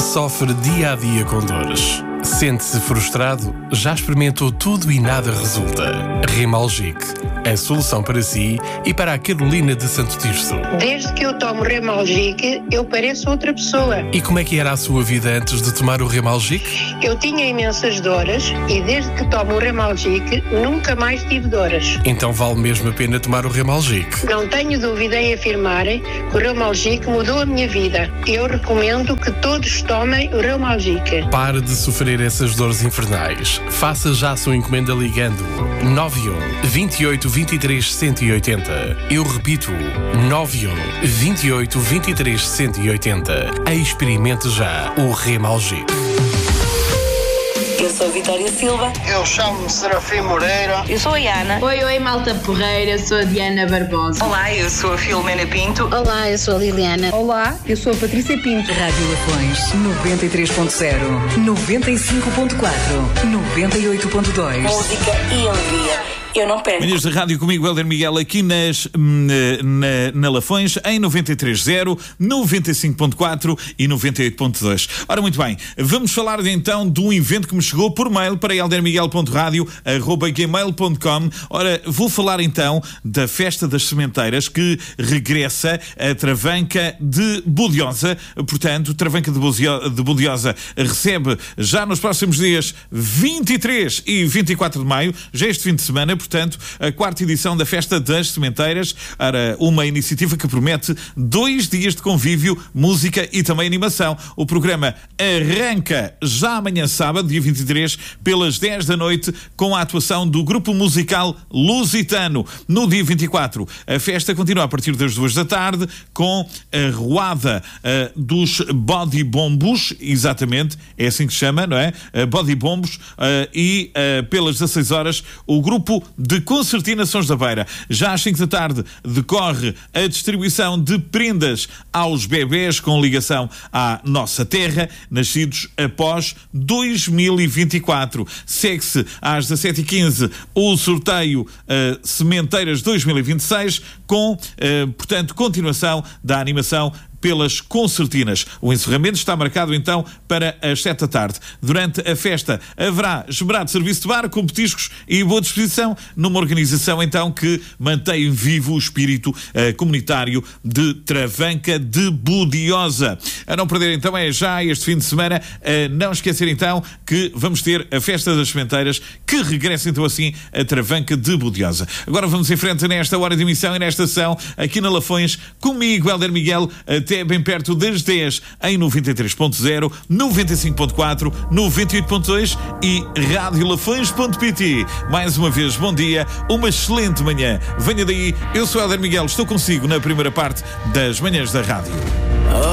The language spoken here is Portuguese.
sofre dia a dia com dores? Sente-se frustrado? Já experimentou tudo e nada resulta? Remalgic, a solução para si e para a Carolina de Santo Tirso. Desde que eu tomo Remalgic, eu pareço outra pessoa. E como é que era a sua vida antes de tomar o Remalgic? Eu tinha imensas dores e desde que tomo o Remalgic, nunca mais tive dores. Então vale mesmo a pena tomar o Remalgic? Não tenho dúvida em afirmar que o Remalgic mudou a minha vida. Eu recomendo que todos tomem o Remalgic. Pare de sofrer essas dores infernais. Faça já a sua encomenda ligando 91 28 23 180. Eu repito, 91 28 23 180. Experimente já o Remalgic. Eu sou Vitória Silva. Eu chamo-me Serafim Moreira. Eu sou a Ana. Oi, malta porreira, sou a Diana Barbosa. Olá, eu sou a Filomena Pinto. Olá, eu sou a Liliana. Olá, eu sou a Patrícia Pinto. Rádio Lafões 93.0, 95.4, 98.2. Música e alegria. Eu não perco. Manhãs de rádio comigo, Helder Miguel, aqui na Lafões, em 93.0, 95.4 e 98.2. Ora, muito bem, vamos falar então de um evento que me chegou por mail para eldermiguel.radio@gmail.com. Ora, vou falar então da Festa das Sementeiras, que regressa a Travanca de Budiosa. Portanto, Travanca de Budiosa recebe já nos próximos dias 23 e 24 de maio, já este fim de semana, portanto, a quarta edição da Festa das Sementeiras, era uma iniciativa que promete 2 dias de convívio, música e também animação. O programa arranca já amanhã sábado, dia 23, pelas 10 da noite, com a atuação do grupo musical Lusitano. No dia 24, a festa continua a partir das 2 da tarde, com a roada dos Body Bombos, exatamente, é assim que se chama, não é? Body Bombos, e pelas 16 horas, o grupo de Concertina Sons da Beira. Já às 5 da tarde decorre a distribuição de prendas aos bebés com ligação à nossa terra, nascidos após 2024. Segue-se às 17h15 o sorteio Sementeiras 2026 com, portanto, continuação da animação pelas concertinas. O encerramento está marcado então para as 7 da tarde. Durante a festa haverá esmerado serviço de bar com petiscos e boa disposição, numa organização então que mantém vivo o espírito comunitário de Travanca de Budiosa. A não perder então é já este fim de semana, não esquecer então que vamos ter a Festa das Sementeiras, que regressa então assim a Travanca de Budiosa. Agora vamos em frente nesta hora de emissão e nesta ação aqui na Lafões, comigo, Helder Miguel, até bem perto das 10 em 93.0, 95.4, 98.2 e radiolafões.pt. Mais uma vez, bom dia, uma excelente manhã. Venha daí, eu sou Helder Miguel, estou consigo na primeira parte das Manhãs da Rádio.